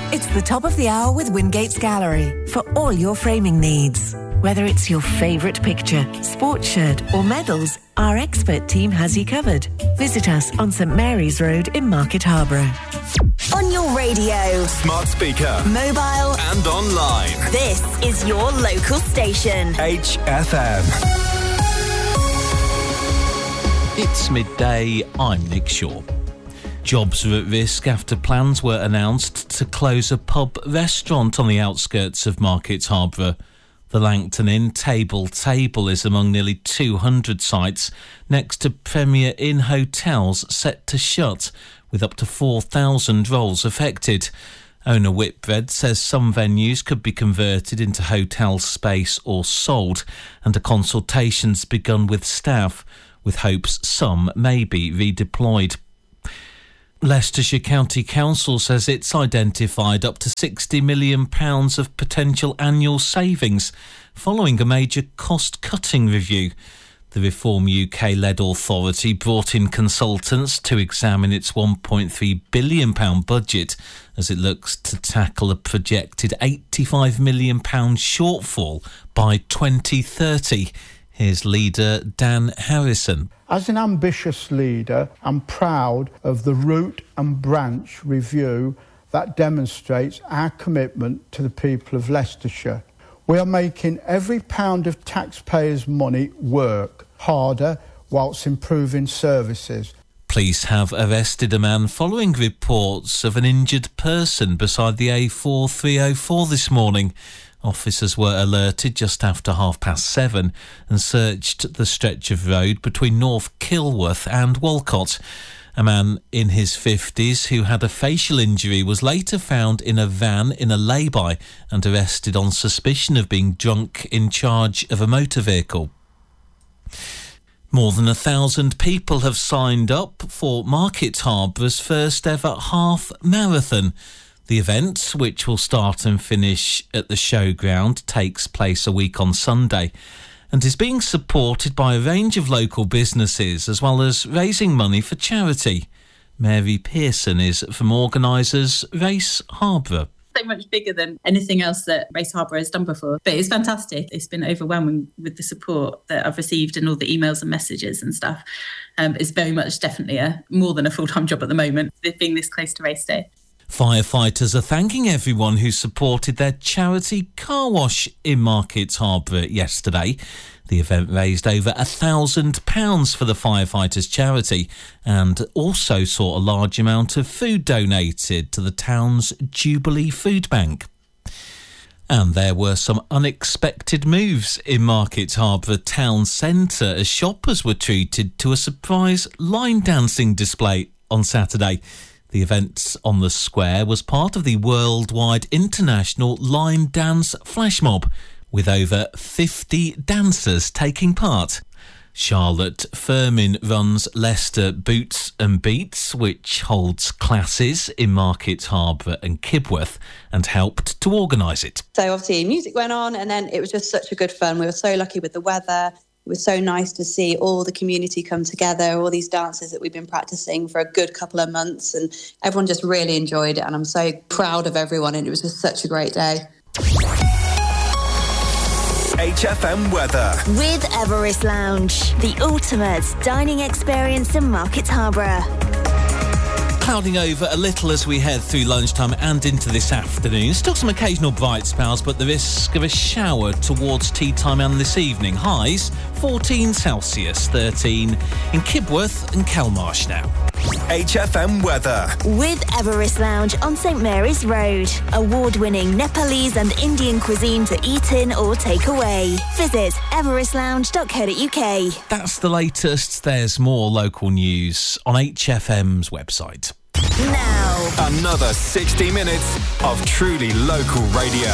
It's the top of the hour with Wingates Gallery for all your framing needs. Whether it's your favourite picture, sports shirt or medals, our expert team has you covered. Visit us on St Mary's Road in Market Harborough. On your radio, smart speaker, mobile and online. This is your local station. HFM. It's midday, I'm Nick Shaw. Jobs are at risk after plans were announced to close a pub restaurant on the outskirts of Market Harborough. The Langton Inn Table is among nearly 200 sites next to Premier Inn hotels set to shut, with up to 4,000 roles affected. Owner Whitbread says some venues could be converted into hotel space or sold, and a consultation's begun with staff, with hopes some may be redeployed. Leicestershire County Council says it's identified up to £60 million of potential annual savings following a major cost-cutting review. The Reform UK-led authority brought in consultants to examine its £1.3 billion budget as it looks to tackle a projected £85 million shortfall by 2030. Here's leader Dan Harrison. As an ambitious leader, I'm proud of the root and branch review that demonstrates our commitment to the people of Leicestershire. We are making every pound of taxpayers' money work harder whilst improving services. Police have arrested a man following reports of an injured person beside the A4304 this morning. Officers were alerted just after 7:30 and searched the stretch of road between North Kilworth and Walcott. A man in his 50s who had a facial injury was later found in a van in a lay-by and arrested on suspicion of being drunk in charge of a motor vehicle. More than 1,000 people have signed up for Market Harborough's first ever half marathon. The event, which will start and finish at the showground, takes place a week on Sunday and is being supported by a range of local businesses as well as raising money for charity. Mary Pearson is from organisers Race Harborough. So much bigger than anything else that Race Harborough has done before. But it's fantastic. It's been overwhelming with the support that I've received and all the emails and messages and stuff. It's very much definitely more than a full-time job at the moment, being this close to race day. Firefighters are thanking everyone who supported their charity car wash in Market Harborough yesterday. The event raised over £1,000 for the firefighters' charity and also saw a large amount of food donated to the town's Jubilee Food Bank. And there were some unexpected moves in Market Harborough town centre as shoppers were treated to a surprise line dancing display on Saturday. The event on the square was part of the worldwide international line dance flash mob, with over 50 dancers taking part. Charlotte Firmin runs Leicester Boots and Beats, which holds classes in Market Harborough and Kibworth, and helped to organise it. So obviously music went on and then it was just such a good fun. We were so lucky with the weather. It was so nice to see all the community come together, all these dances that we've been practicing for a good couple of months, and everyone just really enjoyed it, and I'm so proud of everyone, and it was just such a great day. HFM weather. With Everest Lounge, the ultimate dining experience in Market Harborough. Clouding over a little as we head through lunchtime and into this afternoon. Still some occasional bright spells, but the risk of a shower towards tea time and this evening. Highs 14 Celsius, 13 in Kibworth and Kelmarsh now. HFM weather. With Everest Lounge on St Mary's Road. Award-winning Nepalese and Indian cuisine to eat in or take away. Visit everestlounge.co.uk. That's the latest. There's more local news on HFM's website. Now, another 60 minutes of truly local radio.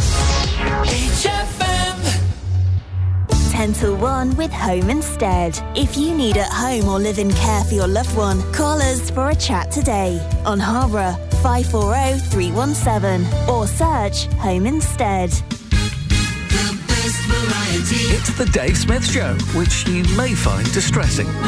HFM. 10 till 1 with Home Instead. If you need at-home or live-in care for your loved one, call us for a chat today on Harborough 540 317 or search Home Instead. It's the Dave Smith Show, which you may find distressing.